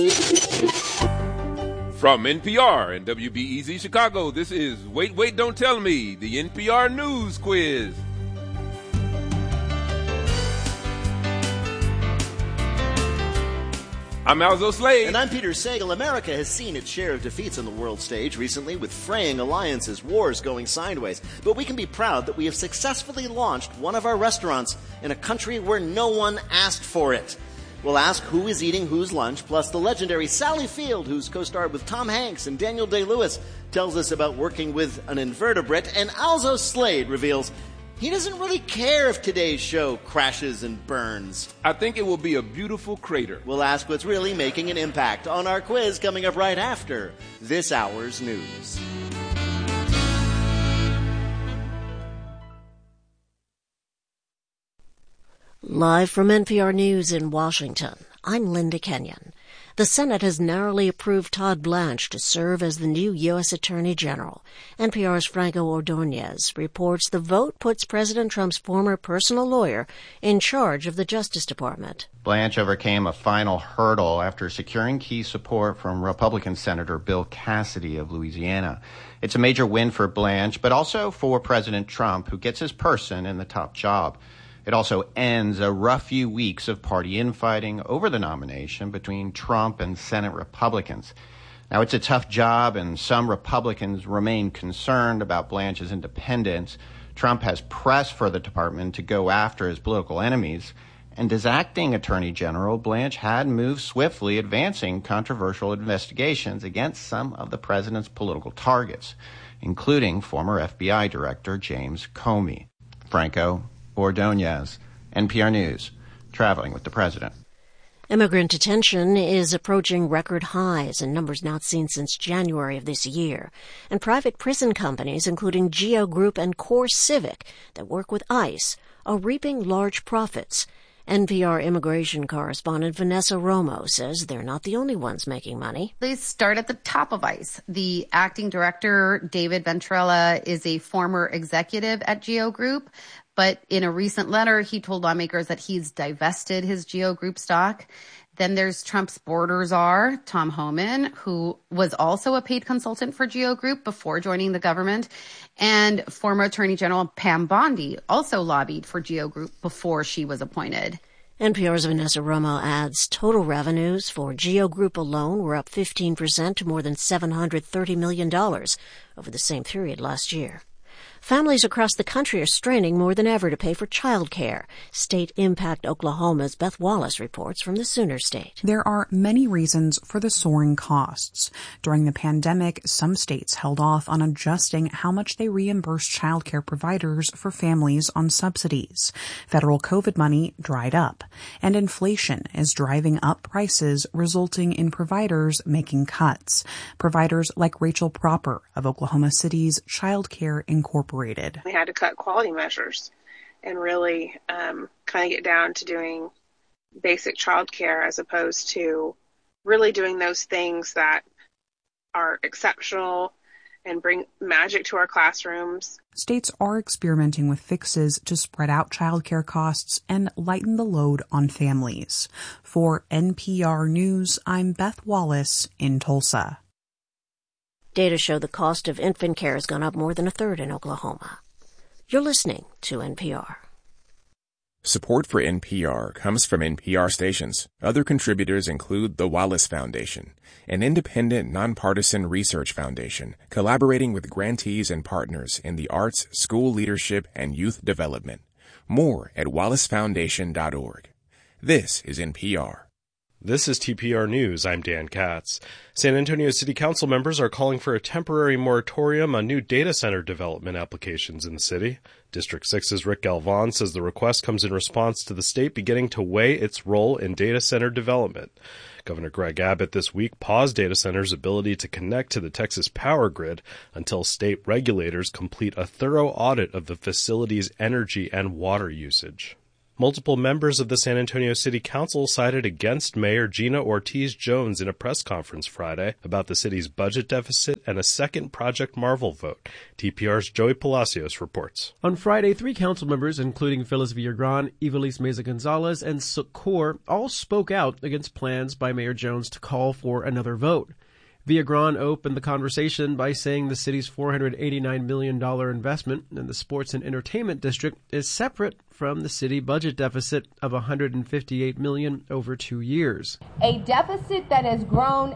From NPR and WBEZ Chicago, this is Wait, Wait, Don't Tell Me, the NPR News Quiz. I'm Alzo Slade. And I'm Peter Sagal. America has seen its share of defeats on the world stage recently, with fraying alliances, wars going sideways. But we can be proud that we have successfully launched one of our restaurants in a country where no one asked for it. We'll ask who is eating whose lunch, plus the legendary Sally Field, who's co-starred with Tom Hanks and Daniel Day-Lewis, tells us about working with an invertebrate, and Alzo Slade reveals he doesn't really care if today's show crashes and burns. I think it will be a beautiful crater. We'll ask what's really making an impact on our quiz coming up right after this hour's news. Live from NPR News in Washington, I'm Linda Kenyon. The Senate has narrowly approved Todd Blanche to serve as the new U.S. Attorney General. NPR's Franco Ordonez reports the vote puts President Trump's former personal lawyer in charge of the Justice Department. Blanche overcame a final hurdle after securing key support from Republican Senator Bill Cassidy of Louisiana. It's a major win for Blanche, but also for President Trump, who gets his person in the top job. It also ends a rough few weeks of party infighting over the nomination between Trump and Senate Republicans. Now, it's a tough job, and some Republicans remain concerned about Blanche's independence. Trump has pressed for the department to go after his political enemies. And as acting Attorney General, Blanche had moved swiftly, advancing controversial investigations against some of the president's political targets, including former FBI Director James Comey. Franco Ordonez, NPR News, traveling with the president. Immigrant detention is approaching record highs in numbers not seen since January of this year. And private prison companies, including Geo Group and Core Civic, that work with ICE, are reaping large profits. NPR immigration correspondent Vanessa Romo says they're not the only ones making money. They start at the top of ICE. The acting director, David Ventrella, is a former executive at Geo Group. But in a recent letter, he told lawmakers that he's divested his Geo Group stock. Then there's Trump's border czar, Tom Homan, who was also a paid consultant for Geo Group before joining the government. And former Attorney General Pam Bondi also lobbied for Geo Group before she was appointed. NPR's Vanessa Romo adds total revenues for Geo Group alone were up 15% to more than $730 million over the same period last year. Families across the country are straining more than ever to pay for child care. State Impact Oklahoma's Beth Wallace reports from the Sooner State. There are many reasons for the soaring costs. During the pandemic, some states held off on adjusting how much they reimburse child care providers for families on subsidies. Federal COVID money dried up, and inflation is driving up prices, resulting in providers making cuts. Providers like Rachel Proper of Oklahoma City's Child Care Incorporated. We had to cut quality measures and really kind of get down to doing basic child care as opposed to really doing those things that are exceptional and bring magic to our classrooms. States are experimenting with fixes to spread out child care costs and lighten the load on families. For NPR News, I'm Beth Wallace in Tulsa. Data show the cost of infant care has gone up more than a third in Oklahoma. You're listening to NPR. Support for NPR comes from NPR stations. Other contributors include the Wallace Foundation, an independent, nonpartisan research foundation collaborating with grantees and partners in the arts, school leadership, and youth development. More at wallacefoundation.org. This is NPR. This is TPR News. I'm Dan Katz. San Antonio City Council members are calling for a temporary moratorium on new data center development applications in the city. District 6's Rick Galvan says the request comes in response to the state beginning to weigh its role in data center development. Governor Greg Abbott this week paused data centers' ability to connect to the Texas power grid until state regulators complete a thorough audit of the facility's energy and water usage. Multiple members of the San Antonio City Council sided against Mayor Gina Ortiz-Jones in a press conference Friday about the city's budget deficit and a second Project Marvel vote. TPR's Joey Palacios reports. On Friday, 3 council members, including Phyllis Villagran, Ivelisse Meza-Gonzalez, and Sukor, all spoke out against plans by Mayor Jones to call for another vote. Villagran opened the conversation by saying the city's $489 million investment in the sports and entertainment district is separate from the city budget deficit of $158 million over 2 years. A deficit that has grown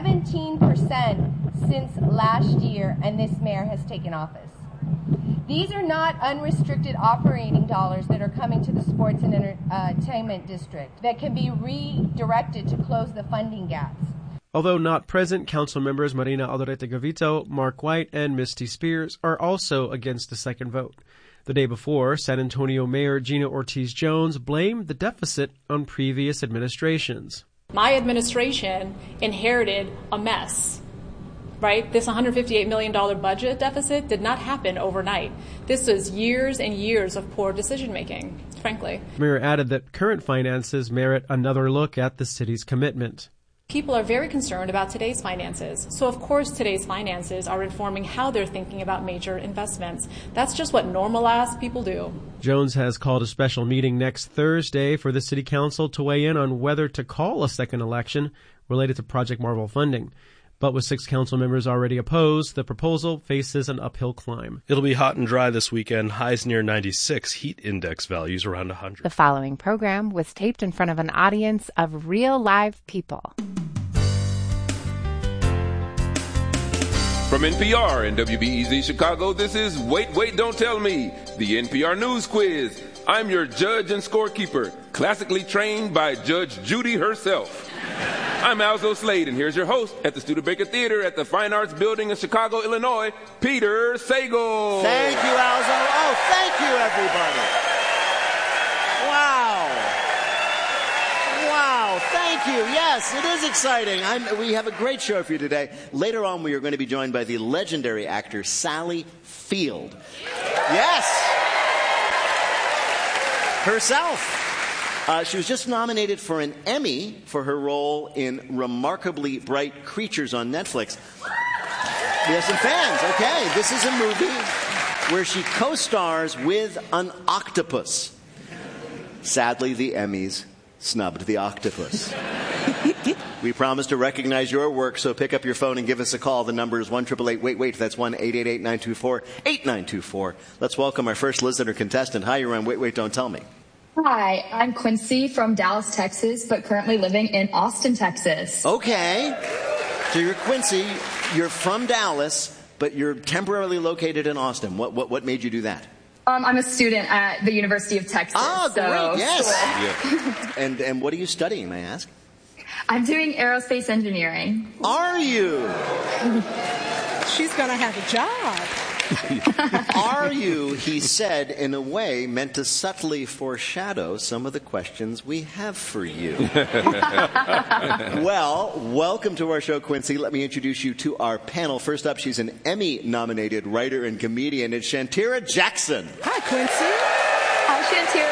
17% since last year, and this mayor has taken office. These are not unrestricted operating dollars that are coming to the sports and entertainment district that can be redirected to close the funding gaps. Although not present, council members Marina Aldrete-Gavito, Mark White, and Misty Spears are also against the second vote. The day before, San Antonio Mayor Gina Ortiz-Jones blamed the deficit on previous administrations. My administration inherited a mess, right? This $158 million budget deficit did not happen overnight. This was years and years of poor decision-making, frankly. The mayor added that current finances merit another look at the city's commitment. People are very concerned about today's finances. So, of course, today's finances are informing how they're thinking about major investments. That's just what normal-ass people do. Jones has called a special meeting next Thursday for the city council to weigh in on whether to call a second election related to Project Marvel funding. But with 6 council members already opposed, the proposal faces an uphill climb. It'll be hot and dry this weekend, highs near 96, heat index values around 100. The following program was taped in front of an audience of real live people. From NPR and WBEZ Chicago, this is Wait, Wait, Don't Tell Me, the NPR News Quiz. I'm your judge and scorekeeper, classically trained by Judge Judy herself. I'm Alzo Slade, and here's your host at the Studebaker Theater at the Fine Arts Building in Chicago, Illinois, Peter Sagal. Thank you, Alzo. Oh, thank you, everybody. Wow, thank you. Yes, it is exciting. We have a great show for you today. Later on, we are going to be joined by the legendary actor Sally Field. Yes! Herself. She was just nominated for an Emmy for her role in Remarkably Bright Creatures on Netflix. We have some fans. Okay, this is a movie where she co-stars with an octopus. Sadly, the Emmys snubbed the octopus. We promise to recognize your work, so pick up your phone and give us a call. The number is 1-888-WAIT-WAIT. That's 1-888-924-8924. Let's welcome our first listener contestant. Hi, you're on Wait, Wait, Don't Tell Me. Hi, I'm Quincy from Dallas, Texas, but currently living in Austin, Texas. Okay. So you're Quincy, you're from Dallas, but you're temporarily located in Austin. What made you do that? I'm a student at the University of Texas. Ah, great, yes. Cool. Yeah. And what are you studying, may I ask? I'm doing aerospace engineering. Are you? She's going to have a job. Are you, he said, in a way meant to subtly foreshadow some of the questions we have for you. Well, welcome to our show, Quincy. Let me introduce you to our panel. First up, she's an Emmy-nominated writer and comedian. It's Shantira Jackson. Hi, Quincy. Hi,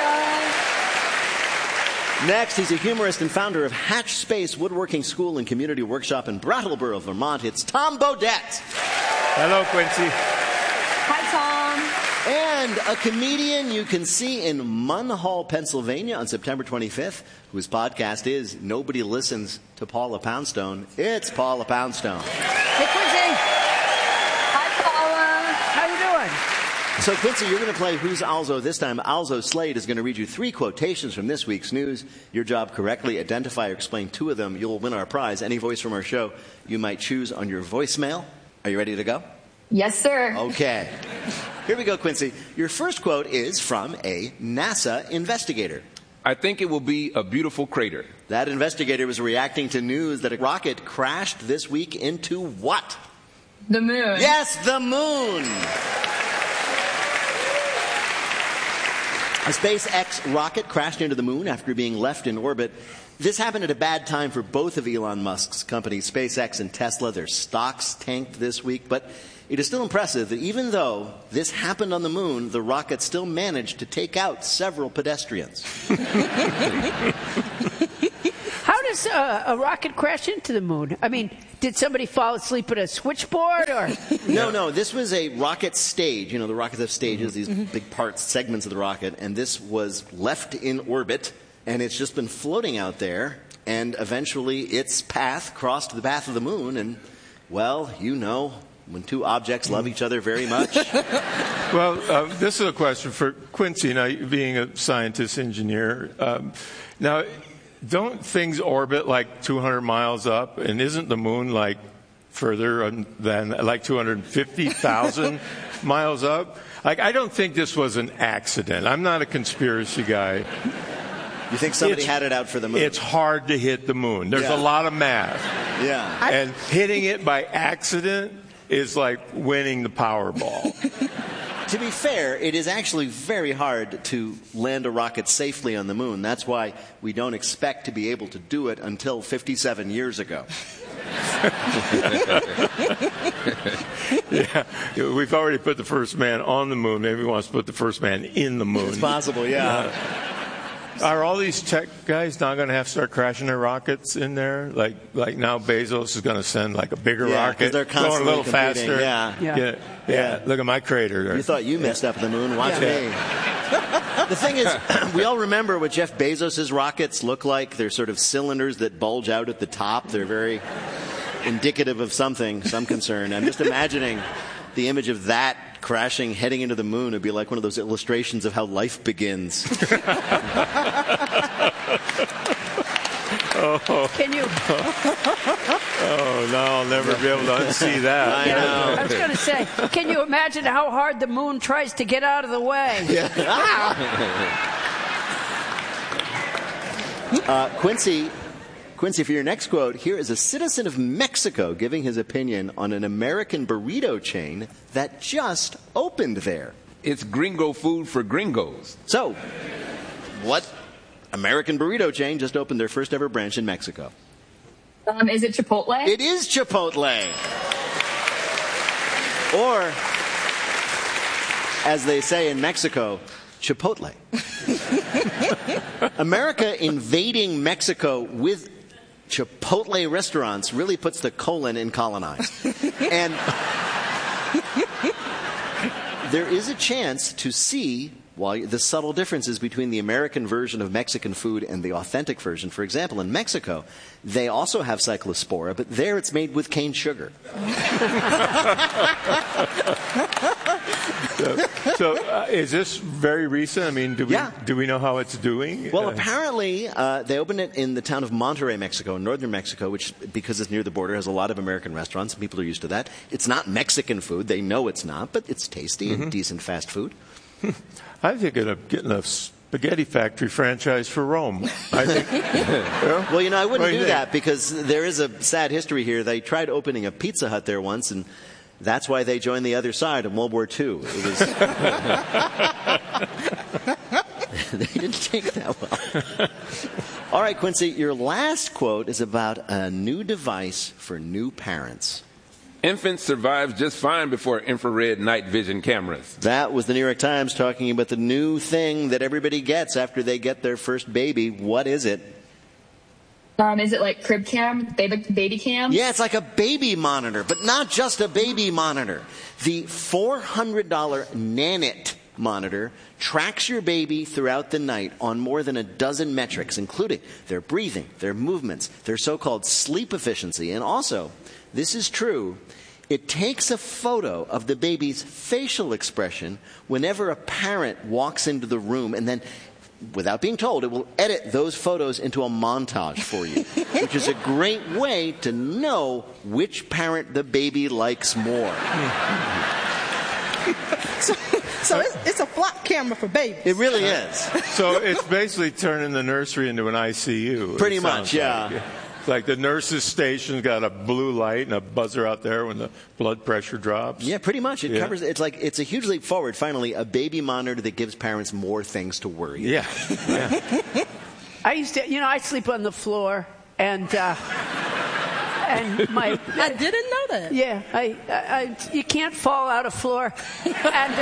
Shantira. Next, he's a humorist and founder of Hatch Space Woodworking School and Community Workshop in Brattleboro, Vermont. It's Tom Bodett. Hello, Quincy. Hi, Tom. And a comedian you can see in Munhall, Pennsylvania on September 25th, whose podcast is Nobody Listens to Paula Poundstone. It's Paula Poundstone. Hey, Quincy. Hi, Paula. How you doing? So, Quincy, you're going to play Who's Alzo this time. Alzo Slade is going to read you 3 quotations from this week's news. Your job, correctly identify or explain 2 of them. You'll win our prize. Any voice from our show you might choose on your voicemail. Are you ready to go? Yes, sir. Okay. Here we go, Quincy. Your first quote is from a NASA investigator. I think it will be a beautiful crater. That investigator was reacting to news that a rocket crashed this week into what? The moon. Yes, the moon. A SpaceX rocket crashed into the moon after being left in orbit This happened at a bad time for both of Elon Musk's companies, SpaceX and Tesla. Their stocks tanked this week, but it is still impressive that even though this happened on the moon, the rocket still managed to take out several pedestrians. How does a rocket crash into the moon? I mean, did somebody fall asleep at a switchboard? Or No. This was a rocket stage. You know, the rockets have stages, these big parts, segments of the rocket, and this was left in orbit, and it's just been floating out there, and eventually its path crossed the path of the moon, and, well, you know, when two objects love each other very much. Well, this is a question for Quincy, now being a scientist engineer. Now, don't things orbit like 200 miles up, and isn't the moon like further than like 250,000 miles up? Like, I don't think this was an accident. I'm not a conspiracy guy. You think somebody had it out for the moon? It's hard to hit the moon. There's a lot of math. Yeah. And hitting it by accident is like winning the Powerball. To be fair, it is actually very hard to land a rocket safely on the moon. That's why we don't expect to be able to do it until 57 years ago. Yeah, we've already put the first man on the moon. Maybe we want to put the first man in the moon. It's possible, yeah. Are all these tech guys now going to have to start crashing their rockets in there? Like now Bezos is going to send like a bigger rocket, they're going a little competing. faster. Yeah. Look at my crater. You thought you messed up the moon. Watch me. The thing is, we all remember what Jeff Bezos' rockets look like. They're sort of cylinders that bulge out at the top. They're very indicative of something, some concern. I'm just imagining the image of that crashing, heading into the moon. Would be like one of those illustrations of how life begins. Can you? Oh, no, I'll never be able to unsee that. I know. I was going to say, can you imagine how hard the moon tries to get out of the way? Quincy, for your next quote, here is a citizen of Mexico giving his opinion on an American burrito chain that just opened there. It's gringo food for gringos. So, what American burrito chain just opened their first ever branch in Mexico? Is it Chipotle? It is Chipotle. Or, as they say in Mexico, Chipotle. America invading Mexico with Chipotle restaurants really puts the colon in colonized. And there is a chance to see the subtle differences between the American version of Mexican food and the authentic version. For example, in Mexico, they also have cyclospora, but there it's made with cane sugar. So is this very recent? I mean, do we know how it's doing? Well, apparently they opened it in the town of Monterrey, Mexico, in northern Mexico, which, because it's near the border, has a lot of American restaurants. People are used to that. It's not Mexican food. They know it's not, but it's tasty and decent fast food. I'm thinking of getting a spaghetti factory franchise for Rome. I think. Well, I wouldn't do that because there is a sad history here. They tried opening a Pizza Hut there once, and that's why they joined the other side in World War II. It was they didn't take that well. All right, Quincy, your last quote is about a new device for new parents. Infants survive just fine before infrared night vision cameras. That was the New York Times talking about the new thing that everybody gets after they get their first baby. What is it? Is it like crib cam, baby cam? Yeah, it's like a baby monitor, but not just a baby monitor. The $400 Nanit monitor tracks your baby throughout the night on more than a dozen metrics, including their breathing, their movements, their so-called sleep efficiency, and also, this is true, it takes a photo of the baby's facial expression whenever a parent walks into the room, and then, without being told, it will edit those photos into a montage for you, which is a great way to know which parent the baby likes more. So it's a flock camera for babies. It really is. So it's basically turning the nursery into an ICU. Pretty much, yeah. Like the nurse's station's got a blue light and a buzzer out there when the blood pressure drops. Yeah, pretty much. It covers. It's a huge leap forward. Finally, a baby monitor that gives parents more things to worry about. Yeah. I used to, I sleep on the floor, and my. I didn't know that. Yeah, you can't fall out of floor, and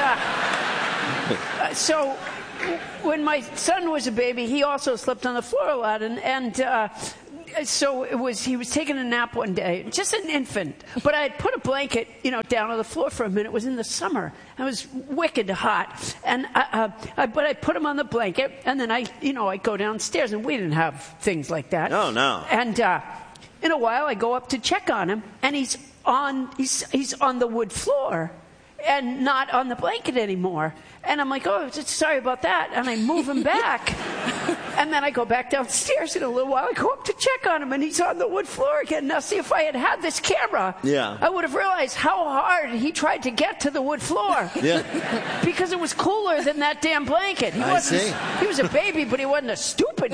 so when my son was a baby, he also slept on the floor a lot, and so he was taking a nap one day, just an infant, but I had put a blanket, down on the floor for a minute. It was in the summer. It was wicked hot, and but I put him on the blanket, and then I go downstairs, and we didn't have things like that. Oh no. And in a while, I go up to check on him, and he's on the wood floor, and not on the blanket anymore. And I'm like, oh, sorry about that. And I move him back. And then I go back downstairs in a little while. I go up to check on him, and he's on the wood floor again. Now, see, if I had this camera, I would have realized how hard he tried to get to the wood floor. Yeah. Because it was cooler than that damn blanket. He was a baby, but he wasn't a stupid